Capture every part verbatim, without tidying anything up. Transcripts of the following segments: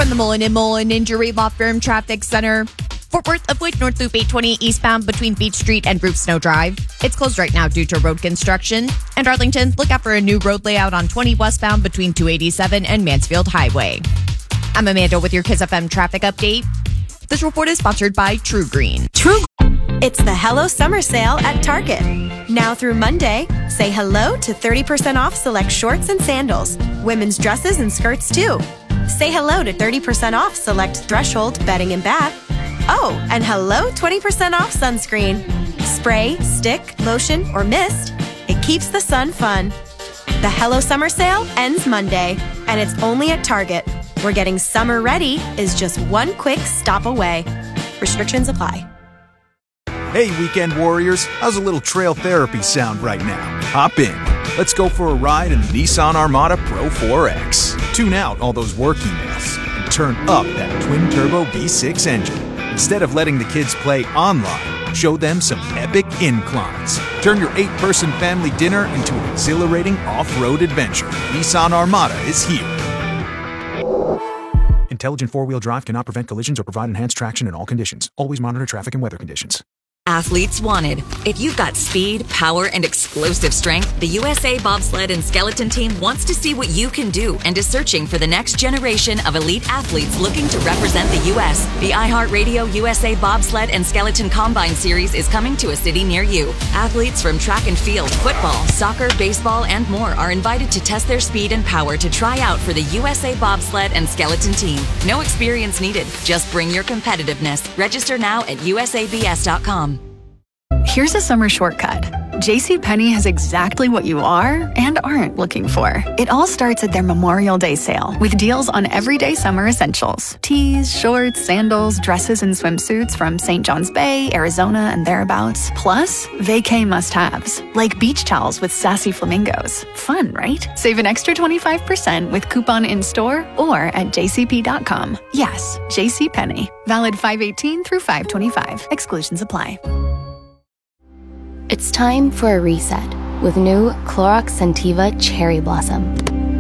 From the Mullen and Mullen Injury Law Firm Traffic Center. Fort Worth, avoid North Loop eight twenty eastbound between Beach Street and Roof Snow Drive. It's closed right now due to road construction. And Arlington, look out for a new road layout on twenty westbound between two eighty-seven and Mansfield Highway. I'm Amanda with your Kiss F M traffic update. This report is sponsored by True Green. True. It's the Hello Summer Sale at Target. Now through Monday, say hello to thirty percent off select shorts and sandals. Women's dresses and skirts too. Say hello to thirty percent off select Threshold bedding and bath. Oh, and hello twenty percent off sunscreen. Spray, stick, lotion, or mist. It keeps the sun fun. The Hello Summer Sale ends Monday, and it's only at Target, where getting summer ready is just one quick stop away. Restrictions apply. Hey, weekend warriors, how's a little trail therapy sound right now? Hop in. Let's go for a ride in the Nissan Armada Pro four X. Tune out all those work emails and turn up that twin-turbo V six engine. Instead of letting the kids play online, show them some epic inclines. Turn your eight-person family dinner into an exhilarating off-road adventure. Nissan Armada is here. Intelligent four-wheel drive cannot prevent collisions or provide enhanced traction in all conditions. Always monitor traffic and weather conditions. Athletes wanted. If you've got speed, power, and explosive strength, the U S A Bobsled and Skeleton Team wants to see what you can do and is searching for the next generation of elite athletes looking to represent the U S The iHeartRadio U S A Bobsled and Skeleton Combine Series is coming to a city near you. Athletes from track and field, football, soccer, baseball, and more are invited to test their speed and power to try out for the U S A Bobsled and Skeleton Team. No experience needed. Just bring your competitiveness. Register now at U S A B S dot com. Here's a summer shortcut. JCPenney has exactly what you are and aren't looking for. It all starts at their Memorial Day sale with deals on everyday summer essentials. Tees, shorts, sandals, dresses, and swimsuits from Saint John's Bay, Arizona, and thereabouts. Plus, vacay must-haves like beach towels with sassy flamingos. Fun, right? Save an extra twenty-five percent with coupon in-store or at j c p dot com. Yes, JCPenney. Valid five eighteen through five twenty-five. Exclusions apply. It's time for a reset with new Clorox Scentiva Cherry Blossom.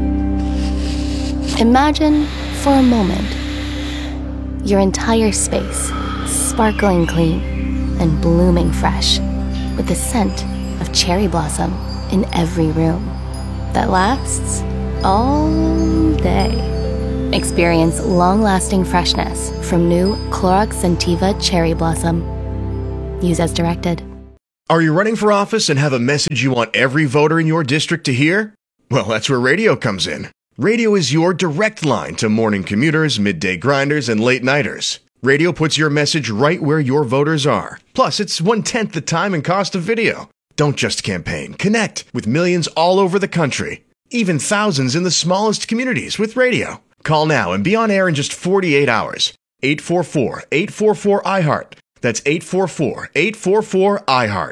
Imagine, for a moment, your entire space sparkling clean and blooming fresh with the scent of cherry blossom in every room that lasts all day. Experience long-lasting freshness from new Clorox Scentiva Cherry Blossom. Use as directed. Are you running for office and have a message you want every voter in your district to hear? Well, that's where radio comes in. Radio is your direct line to morning commuters, midday grinders, and late nighters. Radio puts your message right where your voters are. Plus, it's one-tenth the time and cost of video. Don't just campaign. Connect with millions all over the country. Even thousands in the smallest communities with radio. Call now and be on air in just forty-eight hours. eight four four, eight four four, I HEART. That's eight four four, eight four four, I HEART.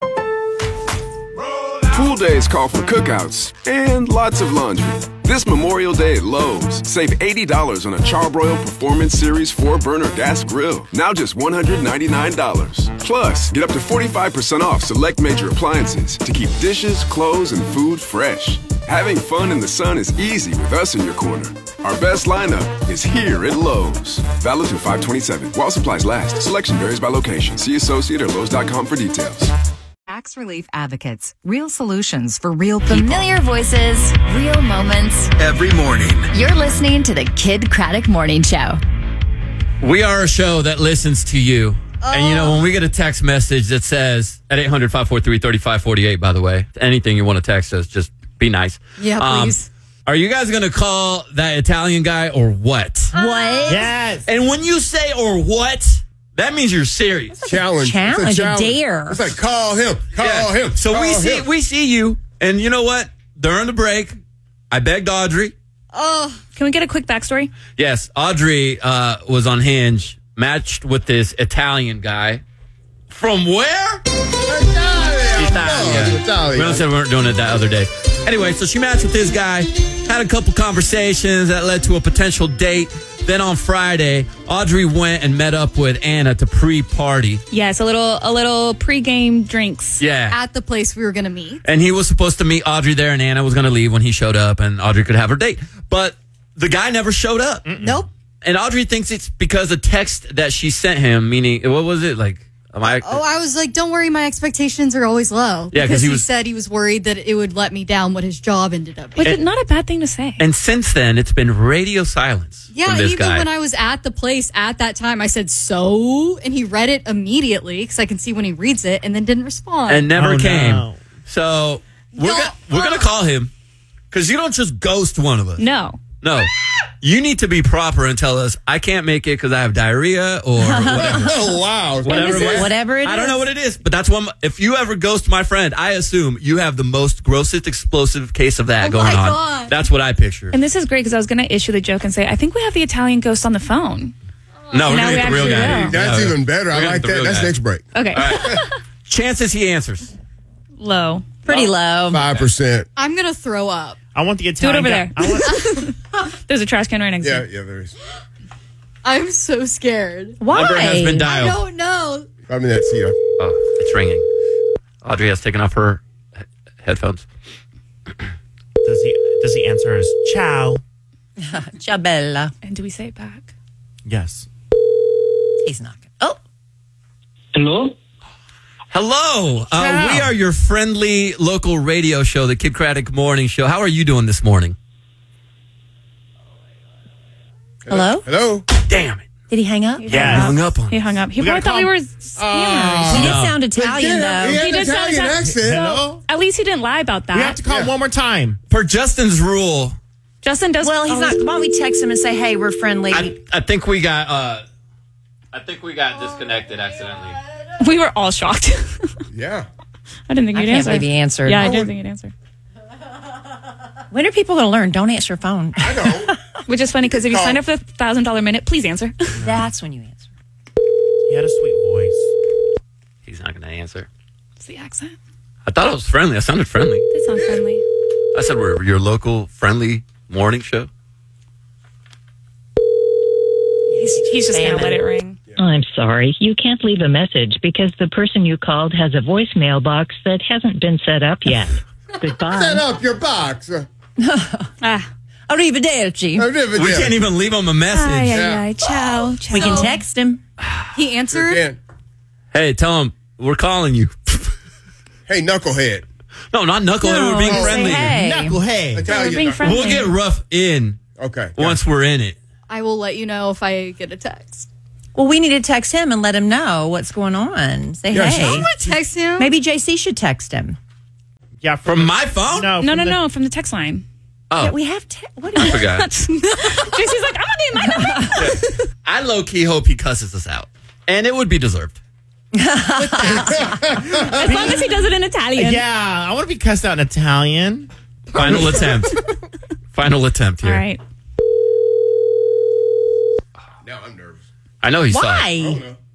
Pool days call for cookouts and lots of laundry. This Memorial Day at Lowe's, save eighty dollars on a Charbroil Performance Series four burner gas grill. Now just one hundred ninety-nine dollars. Plus, get up to forty-five percent off select major appliances to keep dishes, clothes, and food fresh. Having fun in the sun is easy with us in your corner. Our best lineup is here at Lowe's. Valid through five twenty-seven. While supplies last. Selection varies by location. See associate or lowes dot com for details. Tax Relief Advocates. Real solutions for real people. Familiar voices, real moments. Every morning. You're listening to the Kid Craddock Morning Show. We are a show that listens to you. Oh. And you know, when we get a text message that says, at eight hundred, five four three, three five four eight, by the way, anything you want to text us, just be nice. Yeah, please. Um, are you guys going to call that Italian guy or what? What? Yes. And when you say or what, that means you're serious. Challenge. Challenge. It's a challenge. A dare. It's like, call him. Call yeah. him. So call we see him. we see you. And you know what? During the break, I begged Audrey. Oh, can we get a quick backstory? Yes. Audrey uh, was on Hinge, matched with this Italian guy. From where? Italian. Italian. Oh, Italian. We don't say we weren't doing it that other day. Anyway, so she matched with this guy, had a couple conversations that led to a potential date. Then on Friday, Audrey went and met up with Anna to pre-party. Yes, a little a little pre-game drinks. Yeah. At the place we were going to meet. And he was supposed to meet Audrey there, and Anna was going to leave when he showed up, and Audrey could have her date. But the guy never showed up. Mm-mm. Nope. and Audrey thinks it's because a text that she sent him, meaning, what was it? Like, am I? Oh, I was like, don't worry, my expectations are always low. Yeah, 'cause because he he, was- said he was worried that it would let me down what his job ended up being. Which is not a bad thing to say. And since then, it's been radio silence Yeah, from this even guy. when I was at the place at that time, I said, so? And he read it immediately because I can see when he reads it and then didn't respond. and never Oh, came. no. So we're No, gonna, we're gonna call him because you don't just ghost one of us. No. No, you need to be proper and tell us I can't make it because I have diarrhea or whatever. Oh, wow. Whatever, it is. Whatever it I don't is. know what it is, but that's one. If you ever ghost my friend, I assume you have the most grossest explosive case of that Oh going my on. God. That's what I picture. And this is great because I was going to issue the joke and say, I think we have the Italian ghost on the phone. No, we're Now gonna we get the real actually guy. will. That's Yeah, even better. we're I gonna like get the that. real That's guy. next break. Okay. Chances he answers. Low. Pretty low. Five percent. I'm going to throw up. I want the Do it Italian over guy. there. I want, There's a trash can right next Yeah, to you. yeah, there is. I'm so scared. Why? Number has been I dialed. don't know. I mean, that's yeah. Oh, it's ringing. Audrey has taken off her he- headphones. does he does he answer as ciao? Ciao, Bella. And do we say it back? Yes. He's not good. Oh, Hello? Hello. Uh, Ciao. we are your friendly local radio show, the Kid Craddock Morning Show. How are you doing this morning? hello? Hello. Damn it. Did he hang up? He Yeah. hung Hung up on He hung up. He We probably gotta thought we call were him. scammers. He did No. sound Italian, Yeah, though. he had He an did sound Italian Italian. accent. So, Hello. at least he didn't lie about that. We have to call him one more time. Per Justin's rule, Justin does. Well, he's always- not. Why don't we text him and say, hey, we're friendly? I, I think we got uh, I think we got disconnected accidentally. We were all shocked. Yeah. I didn't think I you'd can't answer. believe he answered. Yeah, I Oh, didn't think you'd answer. When are people going to learn? Don't answer your phone. I know. Which is funny because if you Call. sign up for the one thousand dollars minute, please answer. That's when you answer. He had a sweet voice. He's not going to answer. It's the accent. I thought it was friendly. I sounded friendly. That sounds friendly. I said we're your local friendly morning show. He's, he's just going to let it ring. I'm sorry. You can't leave a message because the person you called has a voicemail box that hasn't been set up yet. Goodbye. Set up your box. Ah. Arrivederci. We can't even leave him a message. Ay, ay, ay. Ciao, ciao. We can text him. He answered. Again. Hey, tell him we're calling you. Hey, knucklehead. No, not knucklehead. No, we're being say friendly. hey. Knucklehead. Italian We're being knucklehead. friendly. We'll get rough in Okay. once we're in it. I will let you know if I get a text. Well, we need to text him and let him know what's going on. Say, Yeah, hey. I'm going to text him. Maybe J C should text him. Yeah, From my phone? No, No, from no, the- no, from the text line. Oh, Yeah, we have. Te- what I is forgot. J C's like, I'm going to my number. I low key hope he cusses us out, and it would be deserved. As long as he does it in Italian. Yeah, I want to be cussed out in Italian. Final attempt. Final attempt All here. right. Now I'm nervous. I know he saw it. Why? Oh, no.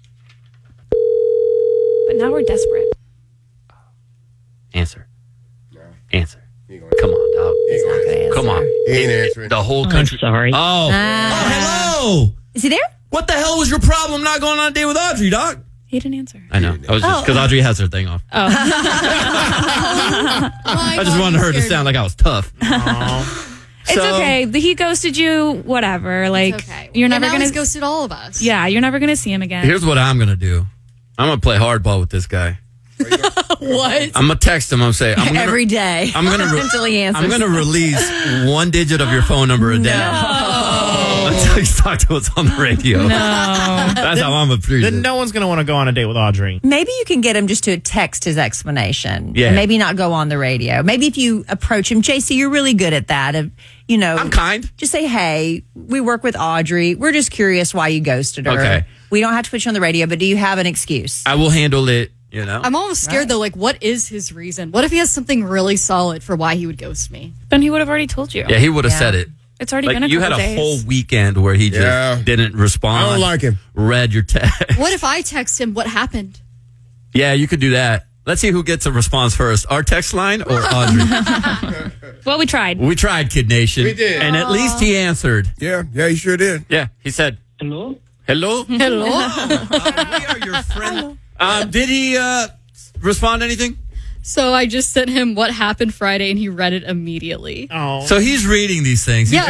But now we're desperate. Answer. No. Answer. He ain't gonna- Come on, dog. he ain't gonna answer. Come on. He ain't answering. The whole I'm country. sorry. Oh. Ah. oh, hello. Is he there? What the hell was your problem not going on a date with Audrey, Doc? He didn't answer. I know. I was just because Audrey has her thing off. Oh I just wanted her to sound like I was tough. It's So- okay. He ghosted you, whatever. Like, okay. you're And never now going he's to. ghosted all of us. Yeah, you're never going to see him again. Here's what I'm gonna do. I'm gonna play hardball with this guy. What? I'm gonna text him. I'm gonna say I'm gonna, Every day. I'm gonna re- Until he answers. I'm gonna release one digit of your phone number a day until you talk to us on the radio. No. That's how I'm a producer. Then no one's going to want to go on a date with Audrey. Maybe you can get him just to text his explanation. Yeah. And maybe not go on the radio. Maybe if you approach him, J C, you're really good at that. Of, you know, I'm kind. Just say, hey, we work with Audrey. We're just curious why you ghosted her. Okay. We don't have to put you on the radio, but do you have an excuse? I will handle it. You know. I'm almost scared though. Like, what is his reason? What if he has something really solid for why he would ghost me? Then he would have already told you. Yeah, he would have Yeah. said it. It's already Like been a you couple had a days. whole weekend where he just Yeah. didn't respond. I don't like him. Read your text. What if I text him what happened? Yeah, you could do that. Let's see who gets a response first. Our text line or Audrey? Well, we tried. We tried, Kid Nation. We did. And at least he answered. Yeah, yeah, he sure did. Yeah, he said, Hello? hello? Hello? Uh, we are your friend. Um, did he uh, respond to anything? So I just sent him what happened Friday and he read it immediately. Oh. So he's reading these things. He's Yeah. just-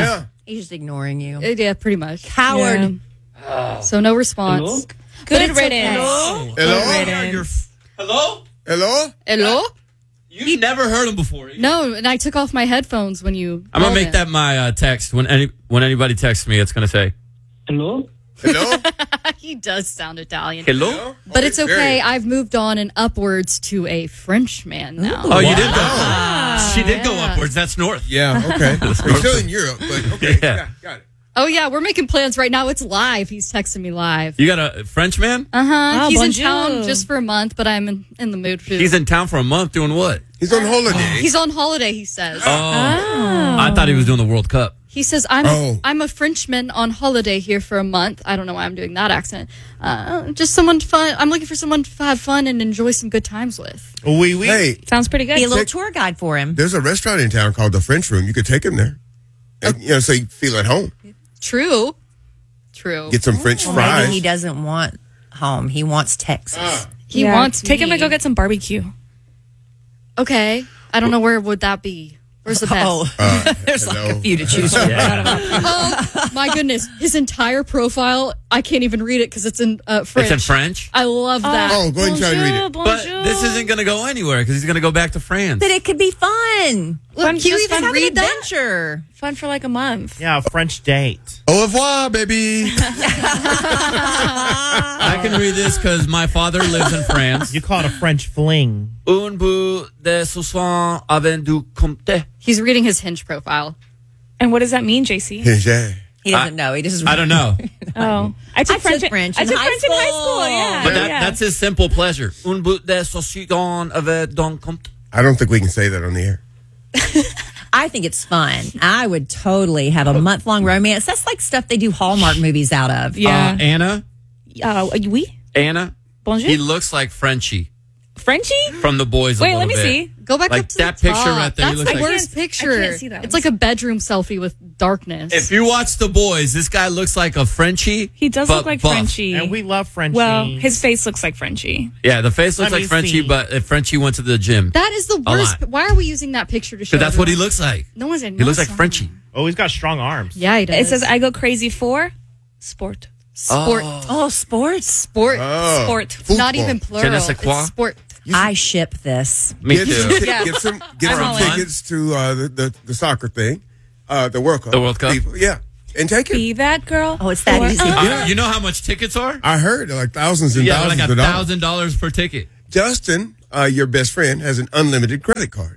He's just ignoring you. Uh, yeah, pretty much. Coward. Yeah. So no response. Hello? But Good it's riddance. okay. Hello? Good riddance. Hello? Hello? Hello? You never heard him before. No, and I took off my headphones when you. I'm gonna called make him. that my uh, text when any when anybody texts me. It's gonna say Hello? Hello? He does sound Italian. hello. But it's okay. Very- I've moved on and upwards to a Frenchman now. Oh, you did go. She did go Yeah. upwards. That's north. Yeah, okay. We're still in Europe, but okay. Yeah. Yeah, got it. Oh yeah, we're making plans right now. It's live. He's texting me live. You got a French man? Uh huh. Oh, He's in bonjour. town just for a month, but I'm in, in the mood for. He's in town for a month doing what? He's on holiday. He's on holiday. He says. Oh, I thought he was doing the World Cup. He says, I'm Oh. I'm a Frenchman on holiday here for a month. I don't know why I'm doing that accent. Uh, just someone fun. I'm looking for someone to have fun and enjoy some good times with. Oui, oui. Hey, Sounds pretty good. Be a little Take- tour guide for him. there's a restaurant in town called the French Room. You could take him there. And, you know, so you feel at home. True. True. Get some French Well, fries. maybe he doesn't want home. He wants Texas. He Yeah. wants Take him me. to go get some barbecue. Okay. I don't know where would that be. Where's the best? Oh, Uh, there's like hello. a few to choose from. Oh my goodness! His entire profile, I can't even read it because it's in uh, French. It's in French. I love that. Oh, go ahead and try to read it. But this isn't going to go anywhere because he's going to go back to France. But it could be fun. Look, Fun, can you just even fun have an read that? adventure. Fun for like a month. Yeah, a French date. Au revoir, baby. I can read this because my father lives in France. You call it a French fling. Un bout de ce soir avec du comté. He's reading his Hinge profile. And what does that mean, J C? Yeah. He doesn't know. He just. I don't know. Oh, I took I French. took French I in took high French in high school. school. Yeah, But that, yeah. that's his simple pleasure. Un bout de saucisson avec du comté. I don't think we can say that on the air. I think it's fun. I would totally have a month long romance. That's like stuff they do Hallmark movies out of. Yeah. Uh, Anna? Uh, oui. Anna? Bonjour. He looks like Frenchie Frenchie? from The Boys a Wait, little let me bit. see. Go back Like up to that the picture top. right there, he That's looks the like- worst I can't- picture. I can't see that. It's like a bedroom selfie with darkness. If you watch The Boys, this guy looks like a Frenchie. He does but look like buff. Frenchie. And we love Frenchie. Well, his face looks like Frenchie. Yeah, the face looks Let like me Frenchie, see. but if Frenchie went to the gym. that is the A worst. lot. Why are we using that picture to show? Because that's what he everyone? looks like. No one's in. He looks like Frenchie. Oh, he's got strong arms. Yeah, he does. It says, I go crazy for sport. sport. Oh, sports. Sport. Oh. Sport. It's not Football. even plural. Je ne sais quoi. It's sport. I ship this. Me Get too. some, ti- Yeah. get some, get I'm some all in. tickets to uh, the, the the soccer thing, uh, the World Cup. The World Cup? People, yeah, and take it. Be that girl. Oh, it's that for- easy. Uh, you know how much tickets are? I heard they're like thousands and Yeah, thousands like a of dollars. thousand dollars per ticket. Justin, uh, your best friend, has an unlimited credit card.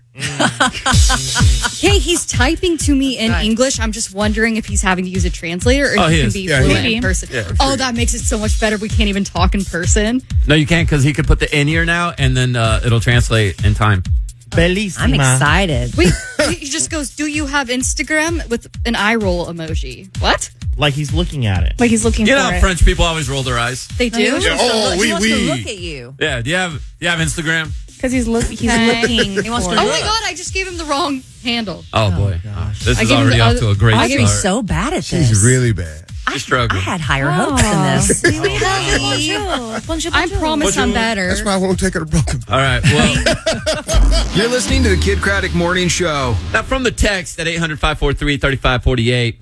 Hey, he's typing to me in English. I'm just wondering if he's having to use a translator or Oh, if he he can is. be Yeah, he fluent is. in person. Yeah, I'm oh, sure. that makes it so much better. We can't even talk in person. No, you can't because he could put the in ear now, and then uh, it'll translate in time. Bellissima. I'm excited. Wait, he just goes, "Do you have Instagram?" with an eye roll emoji. What? Like he's looking at it. Like he's looking You for know, how it. French people always roll their eyes. They do. He wants Yeah, to oh, look- oui, he wants to oui. look at you. Yeah. Do you have do you have Instagram? Because he's, look, he's Okay. looking He wants for to Oh it. my god! I just gave him the wrong handle. Oh, boy, this I is gave him already the off other- to a great I'm start. so bad at this. She's really bad. I, She's struggling. I had higher hopes than this. Oui, oui, bonjour. Bonjour, I bonjour. promise I'm better. That's why I won't take her to broken. All right. Well, You're listening to the Kid Craddock Morning Show. now from the text at eight hundred, five four three, three five four eight,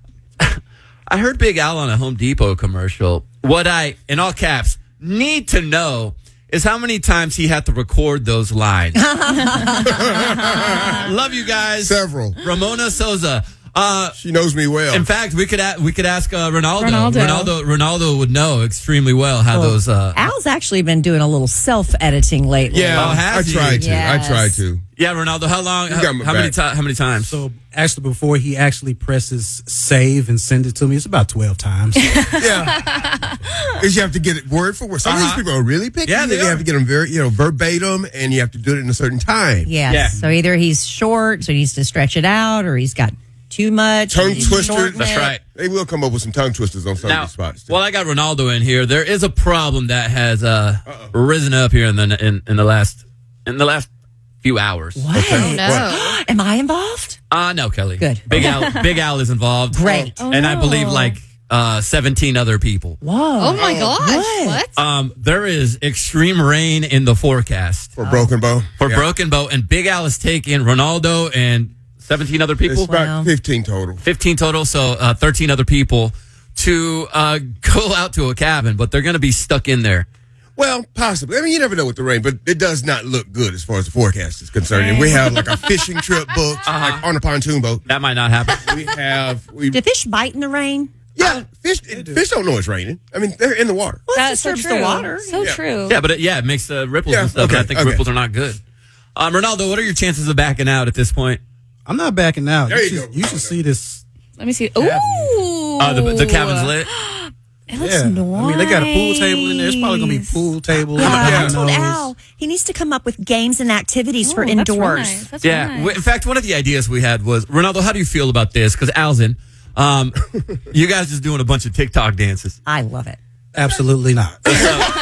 I heard Big Al on a Home Depot commercial. What I, in all caps, need to know is how many times he had to record those lines. Love you guys. Several. Ramona Souza. Uh, She knows me well. in fact, we could a- we could ask uh, Ronaldo. Ronaldo. Ronaldo. Ronaldo would know extremely well how Well, those. Uh, Al's actually been doing a little self editing lately. yeah, Oh, I has he? tried to. Yes. I tried to. yeah, Ronaldo. How long? You How, got my how many back. times? How many times? So actually, before he actually presses save and send it to me, it's about twelve times. Yeah. Because you have to get it word for word. Some of Uh-huh. these people are really picky. Yeah, they you are. have to get them very, you know, verbatim, and you have to do it in a certain time. Yes. Yeah. So either he's short, so he needs to stretch it out, or he's got too much. Tongue he needs to twister. shorten That's it. right. They will come up with some tongue twisters on some Now, of these spots. too. well, I got Ronaldo in here. There is a problem that has uh, risen up here in the in, in the last in the last few hours. What? Oh no! Am I involved? Uh no, Kelly. Good. Big Al. Big Al is involved. Great. Oh, and I no. believe like uh, seventeen other people. Whoa. Oh my gosh! What? What? Um, there is extreme rain in the forecast For Broken Bow. for Yeah. Broken Bow, and Big Al is taking Ronaldo and seventeen other people? It's about fifteen total. fifteen total, so uh, thirteen other people to uh, go out to a cabin, but they're going to be stuck in there. Well, possibly. I mean, you never know with the rain, but it does not look good as far as the forecast is concerned. And we have like a fishing trip booked Uh-huh. like on a pontoon boat. That might not happen. We have. We, Do fish bite in the rain? yeah, fish. Fish don't know it's raining. I mean, they're in the water. Well, That's so disturbs true. the water. So Yeah. true. Yeah, but it, yeah, it makes uh, ripples Yeah, and stuff. and okay, I think okay. ripples are not good. Um, Ronaldo, what are your chances of backing out at this point? I'm not backing out. There you should, go. You should see this. Let me see. Ooh. Uh, the, the cabin's lit. It looks Yeah. nice. I mean, they got a pool table in there. It's probably going to be pool table. Yeah, I dominoes. told Al he needs to come up with games and activities for Ooh, that's real indoors. nice. That's Yeah. real w- nice. In fact, one of the ideas we had was, Ronaldo, how do you feel about this? Because Al's in. Um, you guys just doing a bunch of TikTok dances. I love it. Absolutely not. So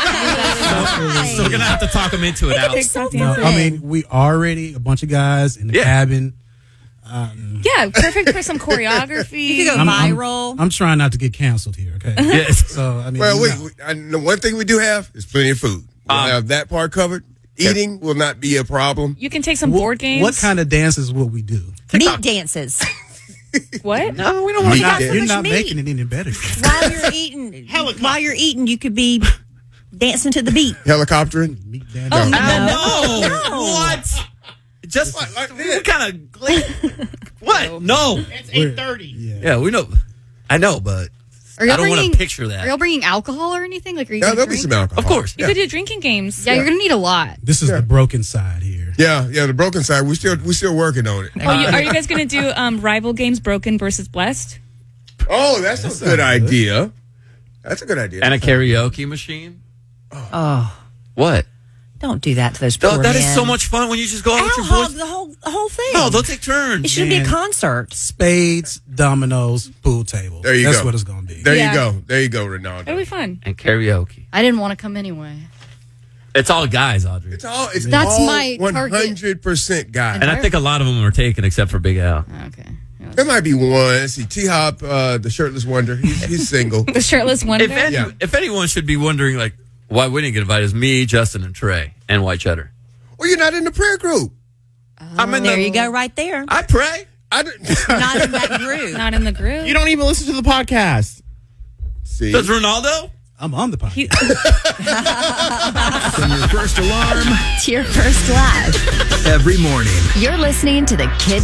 we're going to have to talk them into it, Al. It's so No, fun. I mean, we already a bunch of guys in the Yeah. cabin. Yeah, perfect for some choreography. You could go I'm, I'm- viral. I'm trying not to get canceled here. Okay. Yes. So I mean, Well, we, no. we, I know one thing we do have is plenty of food. We'll Um, have that part covered. Eating will not be a problem. You can take some What- board games. What kind of dances will we do? Meat dances. What? No, we don't Meat want got dance. so You're much not meat. making it any better. While you're eating, while you're eating, you could be dancing to the beat. Helicoptering. Meat dance. Oh, No. Al, no. No. What? Just What, like what this? kind of what? No. It's eight thirty. Yeah. Yeah, we know. I know, but Are y'all I don't want bringing- to picture Are that. y'all bringing alcohol or anything? Like, are you Yeah, gonna there'll be drink? some alcohol. Of course. You Yeah. could do drinking games. Yeah, you're gonna need a lot. This is the broken side here. Yeah, yeah. The broken side. We still we still working on it. Oh, you, are you guys going to do um, rival games, Broken versus Blessed? Oh, that's a good idea. That's a good idea. And a karaoke machine. Oh, What? don't do that to those No, poor that men. is so much fun when you just go out with Al your hog boys. the whole the whole thing. No, they'll take turns. It should be a Man. concert. Spades, dominoes, pool table. There you That's go. what it's going to be. There Yeah. you go. There you go, Ronaldo. It'll be fun. And karaoke. I didn't want to come anyway. It's all guys, Audrey. It's all. It's That's all my one target. hundred percent guys. And I think a lot of them are taken except for Big Al. Okay. There might be one. Let's see, T Hop, uh, the shirtless wonder. He's, he's single. The shirtless wonder. If, any, Yeah. if anyone should be wondering, like, why we didn't get invited, is me, Justin, and Trey, and White Cheddar. Well, you're not in the prayer group. I'm in There the, you go, right there. I pray. I don't, Not in that group. Not in the group. You don't even listen to the podcast. see. Does Ronaldo? I'm on the podcast. From your first alarm To your first laugh. every morning. You're listening to the Kid